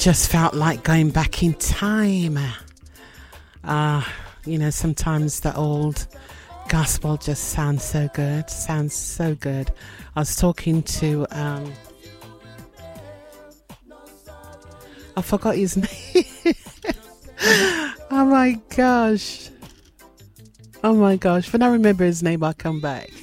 just felt like going back in time. Sometimes the old gospel just sounds so good. I was talking to, I forgot his name. Oh my gosh. When I remember his name, I'll come back.